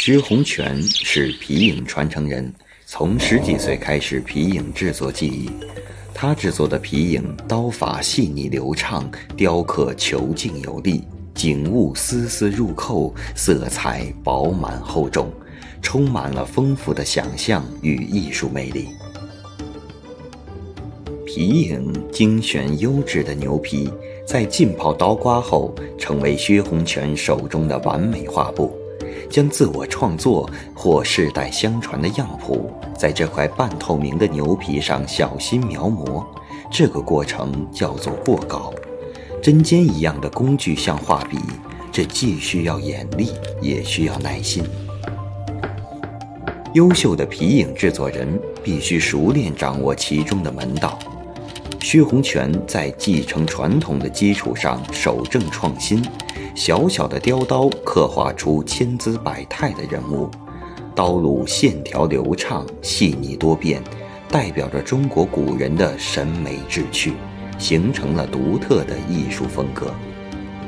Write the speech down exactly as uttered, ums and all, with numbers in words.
薛洪权是皮影传承人，从十几岁开始皮影制作技艺。他制作的皮影刀法细腻流畅，雕刻遒劲有力，景物丝丝入扣，色彩饱满厚重，充满了丰富的想象与艺术魅力。皮影精选优质的牛皮，在浸泡刀刮后，成为薛洪权手中的完美画布。将自我创作或世代相传的样谱，在这块半透明的牛皮上小心描摹，这个过程叫做过稿。针尖一样的工具像画笔，这既需要眼力，也需要耐心。优秀的皮影制作人必须熟练掌握其中的门道。薛洪权在继承传统的基础上守正创新，小小的雕刀刻画出千姿百态的人物，刀路线条流畅，细腻多变，代表着中国古人的审美志趣，形成了独特的艺术风格。